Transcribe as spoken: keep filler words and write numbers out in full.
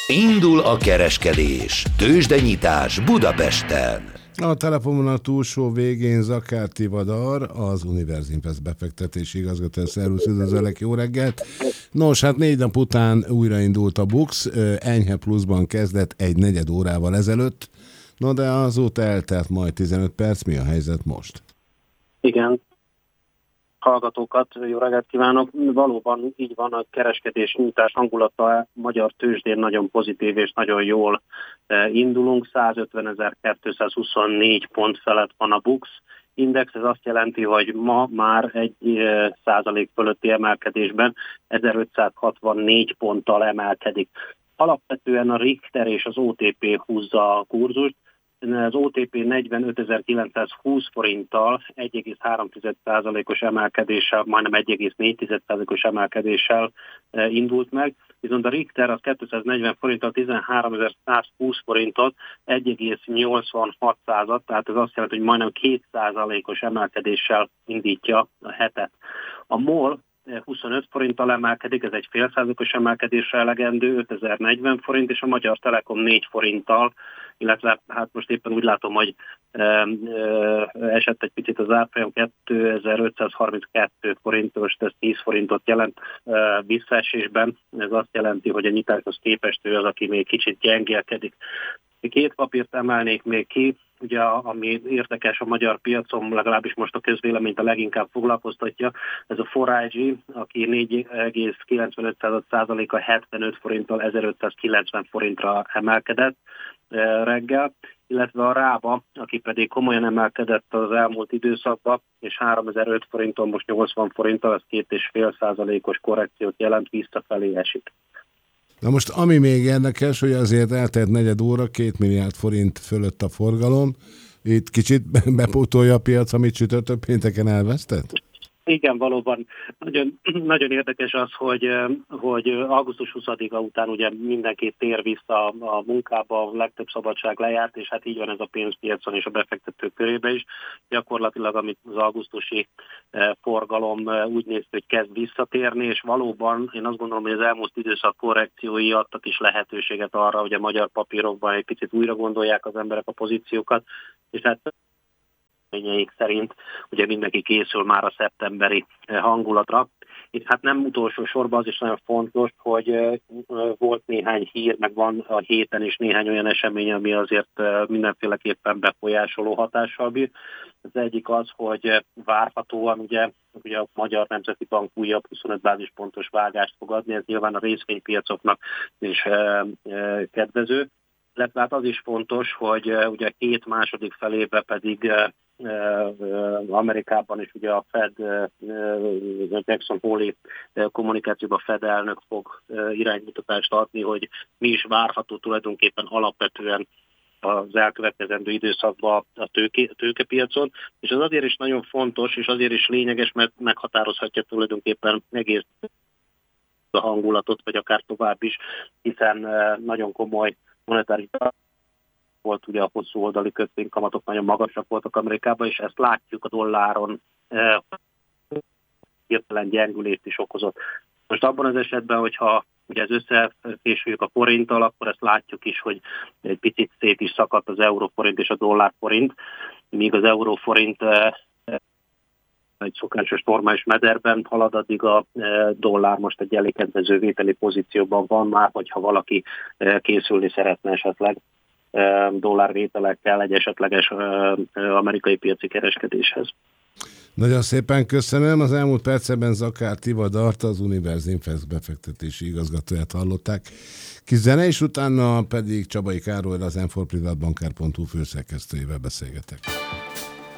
Indul a kereskedés. Tőzsdenyitás Budapesten. A telefonon a túlsó végén Zakár Tivadar, az Univerzinvest befektetési igazgató. Szervusz, üdvözöllek, jó reggelt! Nos, hát négy nap után újraindult a BUX, enyhe pluszban kezdett egy negyed órával ezelőtt, no de azóta eltelt majd tizenöt perc, mi a helyzet most? Igen, hallgatókat, jó reggelt kívánok! Valóban így van, a kereskedés nyújtás hangulata a magyar tőzsdén nagyon pozitív és nagyon jól indulunk. százötvenezer-kétszázhuszonnégy pont felett van a BUX index, ez azt jelenti, hogy ma már egy százalék fölötti emelkedésben ezerötszázhatvannégy ponttal emelkedik. Alapvetően a Richter és az o té pé húzza a kurzust. Az o té pé negyvenötezer-kilencszázhúsz forinttal egy egész három százalékos emelkedéssel, majdnem egy egész négy százalékos emelkedéssel indult meg, viszont a Richter az kétszáznegyven forinttal tizenháromezer-százhúsz forintot egy egész nyolcvanhat, tehát ez azt jelenti, hogy majdnem két százalékos emelkedéssel indítja a hetet. A MOL huszonöt forinttal emelkedik, ez egy fél százalékos emelkedésre elegendő, ötezer-negyven forint, és a Magyar Telekom négy forinttal, illetve hát most éppen úgy látom, hogy e, e, esett egy picit az árfolyam, kétezer-ötszázharminckettő forint, most ez tíz forintot jelent e, visszaesésben, ez azt jelenti, hogy a nyitáshoz képest ő az, aki még kicsit gyengélkedik. Két papírt emelnék még ki, ugye ami érdekes a magyar piacon, legalábbis most a közvéleményt a leginkább foglalkoztatja, ez a négy i gé, aki négy egész kilencvenöt százaléka hetvenöt forinttal ezerötszázkilencven forintra emelkedett reggel, illetve a Rába, aki pedig komolyan emelkedett az elmúlt időszakban, és háromezer-öt forinttól most nyolcvan forinttal, ez két és fél százalékos korrekciót jelent, visszafelé esik. Na most ami még érdekes, hogy azért eltelt negyed óra, két milliárd forint fölött a forgalom. Itt kicsit bepótolja a piac, amit csütörtök pénteken elvesztett? Igen, valóban nagyon, nagyon érdekes az, hogy, hogy augusztus huszadika után ugye mindenki tér vissza a munkába, a legtöbb szabadság lejárt, és hát így van ez a pénzpiacon és a befektetők körébe is. Gyakorlatilag amit az augusztusi forgalom úgy néz ki, hogy kezd visszatérni, és valóban én azt gondolom, hogy az elmúlt időszak korrekciói adtak is lehetőséget arra, hogy a magyar papírokban egy picit újra gondolják az emberek a pozíciókat, és hát szerint ugye mindenki készül már a szeptemberi hangulatra. Itt hát nem utolsó sorban az is nagyon fontos, hogy volt néhány hír, meg van a héten is néhány olyan esemény, ami azért mindenféleképpen befolyásoló hatással bír. Az egyik az, hogy várhatóan ugye, ugye a Magyar Nemzeti Bank újabb huszonöt bázispontos vágást fog adni, ez nyilván a részvénypiacoknak is kedvező. Illetve hát az is fontos, hogy ugye két második felébe pedig Amerikában is ugye a Fed, Jackson Hole kommunikációban a Fed elnök fog iránymutatást adni, hogy mi is várható tulajdonképpen alapvetően az elkövetkezendő időszakban a tőke, tőkepiacon, és az azért is nagyon fontos, és azért is lényeges, mert meghatározhatja tulajdonképpen egész a hangulatot, vagy akár tovább is, hiszen nagyon komoly monetáris volt, ugye a hosszú oldali kötvénykamatok nagyon magasak voltak Amerikában, és ezt látjuk a dolláron, hirtelen gyengülést is okozott. Most abban az esetben, hogyha ugye ez összefésüljük a forinttal, akkor ezt látjuk is, hogy egy picit szét is szakadt az euróforint és a dollárforint, míg az euróforint egy szokásos normális mederben halad, addig a dollár most egy elég kedvező vételi pozícióban van már, hogyha valaki készülni szeretne esetleg dollárvételekkel egy esetleges amerikai piaci kereskedéshez. Nagyon szépen köszönöm. Az elmúlt percben Zakár Tivadart, az Univerzinvest befektetési igazgatóját hallották. Kis zene, és utána pedig Csabai Károly, az m four private banker pont hu főszerkesztőjével beszélgetek.